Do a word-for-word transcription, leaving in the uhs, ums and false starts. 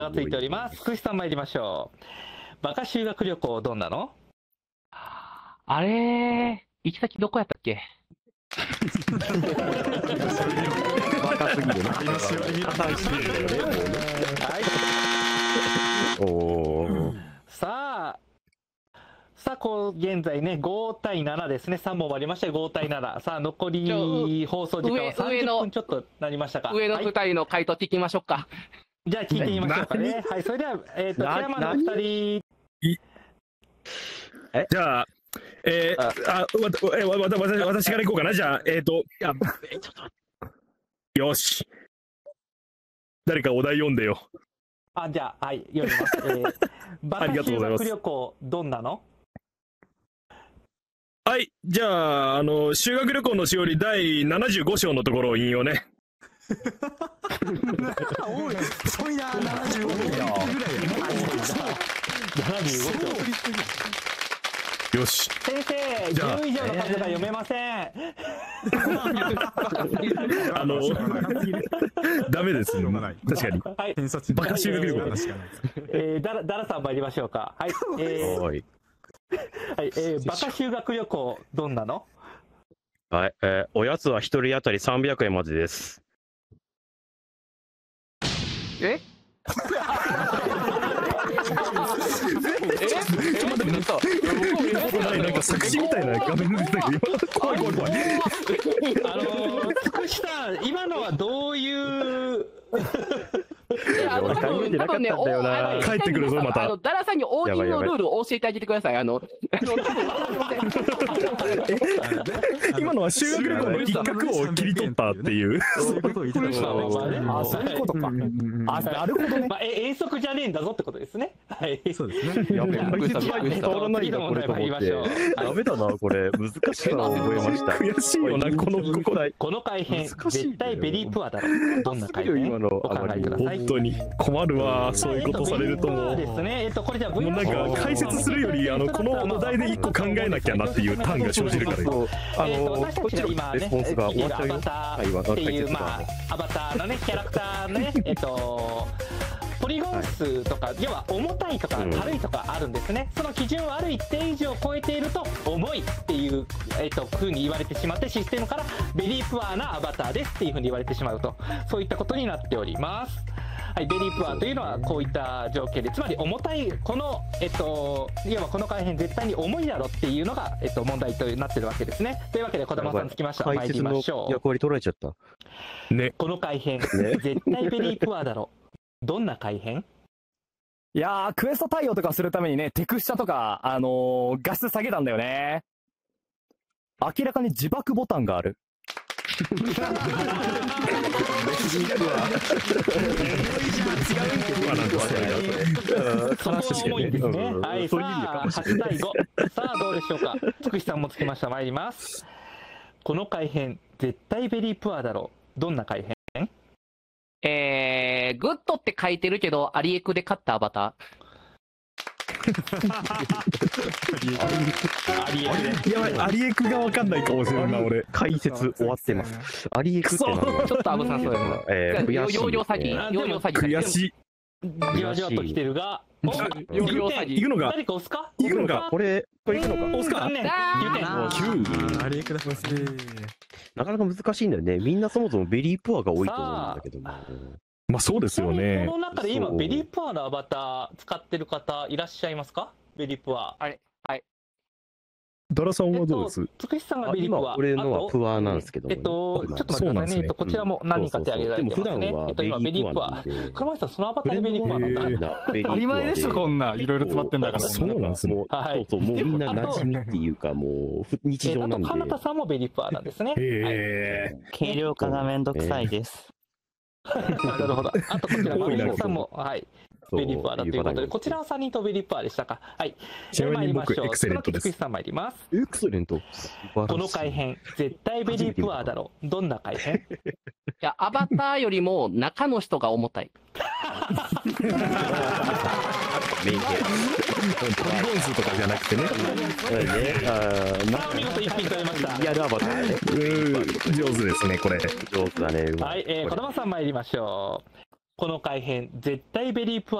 がついております。福士さん参りましょう。バカ修学旅行どんなの？ あれー、行き先どこやったっけ？ 若すぎるな。加算してるんだよね、もうね。 はい。 おー。 さあ、さあ、こう、現在ね、ごたいななですね。さん問終わりまして、ごたいなな。さあ、残り放送時間はさんじゅっぷんちょっとなりましたか。 上のはい二人の回答聞きましょうか。 じゃあ、聞いてみましょうかね。はい、それでは、えっと、 な富山のお二人。 じゃあ、えー、あ、わ、え、わ、わ、私、私から行こうかな。じゃあ、えっと、 いや、え、ちょっと待って。 よし。誰かお題読んでよ。 あ、じゃあ、はい、読みます。えー、バカ修学旅行どんなの？ はい、じゃあ、あの、修学旅行のしおりだいななじゅうご章のところを引用ね。 おい、遅いな、ななじゅうごぐらいや。 ななじゅうご章。 よし。 先生、じゅう以上の数が読めません。 あの、ダメですね。確かに。 はい。 バカ修学旅行。 えー、だら、だらさん参りましょうか。はい。えー、 はい。 はい、えー、バカ修学旅行どんなの？ はい、えー、おやつは一人当たりさんびゃくえんまでです。 え？え？ なんか作詞みたいな画面出てたけど、怖い怖い怖い。 あのー、つくしさん、今のはどういういや、あの、多分、多分ね、 帰ってくるぞ、また。 あの、ダラさんに大喜利のルールを教えてあげてください。あの、 今のは修学旅行の一角を切り取ったっていう。 そういうことを言ってた。 あ、そういうことか。 あ、なるほどね。 まあ、え、遠足じゃねえんだぞってことですね。はい。 そうですね。 やべえ、解説が伝わらないんだ、これと思って。ダメだな、これ。難しさを覚えました。 悔しいよな、この答え。 この改変、絶対ベリープアだろ。どんな改変？ 今のお考えください。 本当に困るわ、そういうことされるともう。 ですね。えっと、これじゃあ、 もうなんか解説するより、あの、このお題で一個考えなきゃなっていうターンが生じるから。 あの、こっちのレスポンスが終わっちゃうよ。 アバターっていう、まあ、アバターのね、キャラクターのね、えっと、ポリゴン数とか、要は重たいとか軽いとかあるんですね。その基準をある一定以上超えていると重いっていう、えっと、風に言われてしまって、システムからベリープアなアバターですっていう風に言われてしまうと、そういったことになっております。はい、ベリープアというのはこういった条件で、つまり重たい、この、えっと、要はこの改変絶対に重いだろっていうのが、えっと、問題となってるわけですね。というわけで、児玉さんつきました。参りましょう。 役割取られちゃった。 ね。 この改変、ね、絶対ベリープアだろ。どんな改変？ いやー、クエスト対応とかするためにね、テクスチャとか、あのー、画質下げたんだよね。明らかに自爆ボタンがある。 そこは重いんですね。はい、さあ、はちたいご。さあ、どうでしょうか。つくしさんもつきました。参ります。この改変、絶対ベリープアだろう。どんな改変？ えー、グッドって書いてるけど、アリエクで買ったアバター。 アリエクやばい、アリエクがわかんないかもしれんな、俺。 解説終わってます。アリエクって何？ ちょっとアブさんそうやな。 えー、悔しい。 容量詐欺。容量詐欺。 悔しい。 じわじわっと来てるが、 容量詐欺。 行くのか？ 誰か押すか？ 行くのか？ これ、これ行くのか？ 押すか？残念。きゅうてん。 あれください。 なかなか難しいんだよね。みんなそもそもベリープアが多いと思うんだけども。 まあそうですよね。 この中で今、ベリープアのアバター使ってる方いらっしゃいますか？ベリープア。 はい。はい。 ダラさんはどうです？ つくしさんがベリープア。 今、俺のはプアなんですけども。 えっと、ちょっと待ってくださいね。えっと、こちらも何人か手挙げられてますね。 でも普段はえっと、今、ベリープア。熊井さん、そのアバターでベリープアなんだ。 当たり前でしょ、こんな。いろいろ詰まってんだから。 そうなんですね。 そうそう、もうみんな馴染みっていうか、もう、日常なんで。 あと、かなたさんもベリープアなんですね。 へー。 軽量化がめんどくさいです。 なるほど。あと、こちら、マミーさんも、はい。ベリープアだということで、こちらはさんにんとベリープアでしたか。はい。 ちなみに僕、エクセレントです。 つくしさん参ります。 エクセレント。 この改変、絶対ベリープアだろう。どんな改変？ いや、アバターよりも中の人が重たい。 メイン系。 ポリゴン数とかじゃなくてね。 さあ、見事一品取れました。 リアルアバターね。 上手ですね、これ。 上手だね。 はい、えー、児玉さん参りましょう。 この改変絶対ベリープア